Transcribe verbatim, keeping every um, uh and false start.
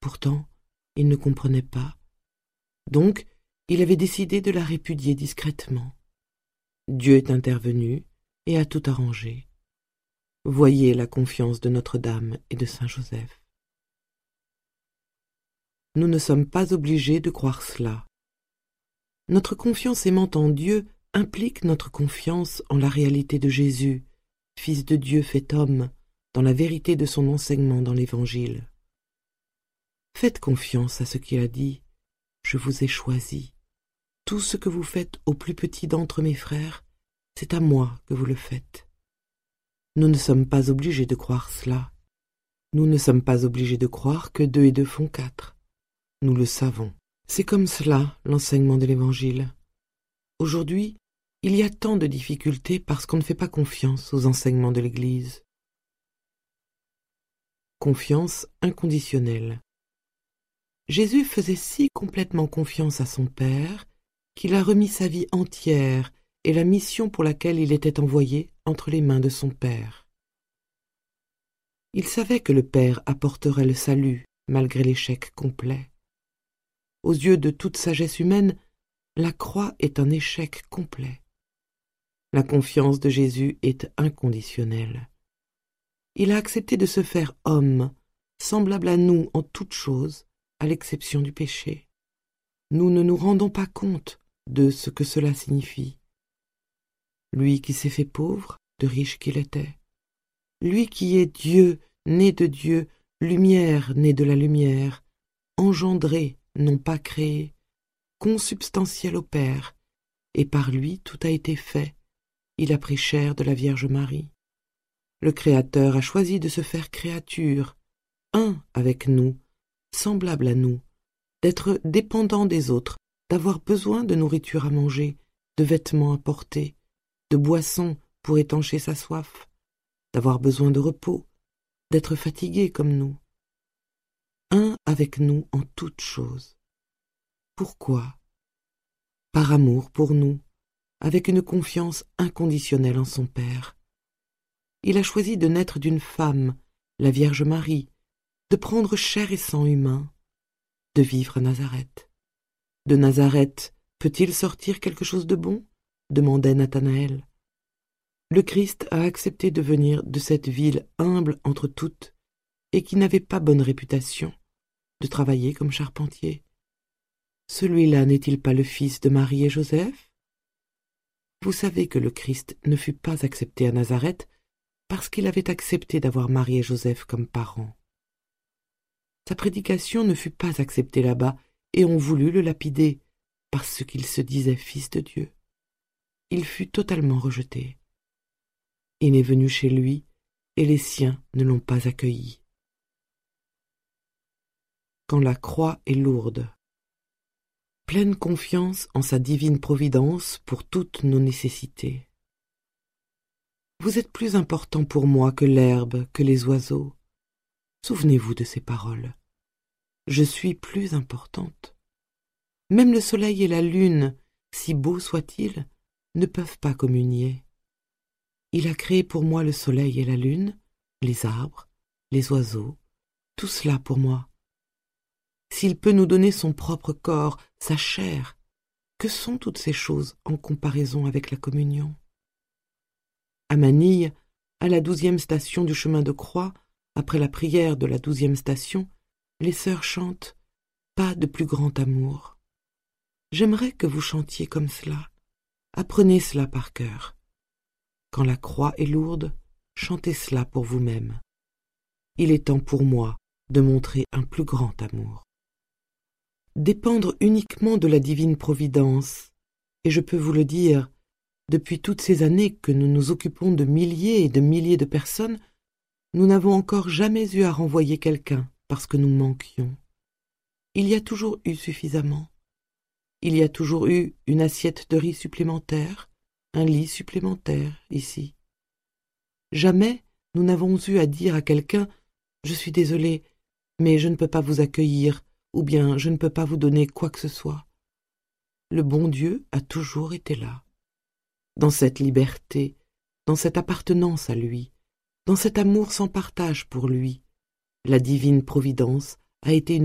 Pourtant, il ne comprenait pas. Donc, il avait décidé de la répudier discrètement. Dieu est intervenu et a tout arrangé. Voyez la confiance de Notre-Dame et de Saint Joseph. Nous ne sommes pas obligés de croire cela. Notre confiance aimant en Dieu implique notre confiance en la réalité de Jésus, Fils de Dieu fait homme, dans la vérité de son enseignement dans l'Évangile. Faites confiance à ce qu'il a dit. Je vous ai choisi. Tout ce que vous faites au plus petit d'entre mes frères, c'est à moi que vous le faites. Nous ne sommes pas obligés de croire cela. Nous ne sommes pas obligés de croire que deux et deux font quatre. Nous le savons. C'est comme cela l'enseignement de l'Évangile. Aujourd'hui, il y a tant de difficultés parce qu'on ne fait pas confiance aux enseignements de l'Église. Confiance inconditionnelle. Jésus faisait si complètement confiance à son Père qu'il a remis sa vie entière et la mission pour laquelle il était envoyé entre les mains de son Père. Il savait que le Père apporterait le salut malgré l'échec complet. Aux yeux de toute sagesse humaine, la croix est un échec complet. La confiance de Jésus est inconditionnelle. Il a accepté de se faire homme, semblable à nous en toutes choses, à l'exception du péché. Nous ne nous rendons pas compte de ce que cela signifie. Lui qui s'est fait pauvre, de riche qu'il était. Lui qui est Dieu, né de Dieu, lumière née de la lumière, engendré, non pas créé, consubstantiel au Père, et par lui tout a été fait. Il a pris chair de la Vierge Marie. Le Créateur a choisi de se faire créature, un avec nous, semblable à nous, d'être dépendant des autres, d'avoir besoin de nourriture à manger, de vêtements à porter, de boissons pour étancher sa soif, d'avoir besoin de repos, d'être fatigué comme nous. Un avec nous en toutes choses. Pourquoi? Par amour pour nous, avec une confiance inconditionnelle en son Père. Il a choisi de naître d'une femme, la Vierge Marie, de prendre chair et sang humain, de vivre à Nazareth. De Nazareth peut-il sortir quelque chose de bon? Demandait Nathanaël. Le Christ a accepté de venir de cette ville humble entre toutes et qui n'avait pas bonne réputation, de travailler comme charpentier. Celui-là n'est-il pas le fils de Marie et Joseph? Vous savez que le Christ ne fut pas accepté à Nazareth parce qu'il avait accepté d'avoir Marie et Joseph comme parents. Sa prédication ne fut pas acceptée là-bas et on voulut le lapider parce qu'il se disait fils de Dieu. Il fut totalement rejeté. Il est venu chez lui et les siens ne l'ont pas accueilli. Quand la croix est lourde. Pleine confiance en sa divine providence pour toutes nos nécessités. Vous êtes plus important pour moi que l'herbe, que les oiseaux. Souvenez-vous de ces paroles. Je suis plus importante. Même le soleil et la lune, si beaux soient-ils, ne peuvent pas communier. Il a créé pour moi le soleil et la lune, les arbres, les oiseaux, tout cela pour moi. S'il peut nous donner son propre corps, sa chair, que sont toutes ces choses en comparaison avec la communion? À Manille, à la douzième station du chemin de croix, après la prière de la douzième station, les sœurs chantent « Pas de plus grand amour ». J'aimerais que vous chantiez comme cela. Apprenez cela par cœur. Quand la croix est lourde, chantez cela pour vous-même. Il est temps pour moi de montrer un plus grand amour. Dépendre uniquement de la divine providence, et je peux vous le dire, depuis toutes ces années que nous nous occupons de milliers et de milliers de personnes, nous n'avons encore jamais eu à renvoyer quelqu'un parce que nous manquions. Il y a toujours eu suffisamment. Il y a toujours eu une assiette de riz supplémentaire, un lit supplémentaire ici. Jamais nous n'avons eu à dire à quelqu'un « Je suis désolé, mais je ne peux pas vous accueillir » ou bien « Je ne peux pas vous donner quoi que ce soit ». Le bon Dieu a toujours été là. Dans cette liberté, dans cette appartenance à lui, dans cet amour sans partage pour lui, la divine providence a été une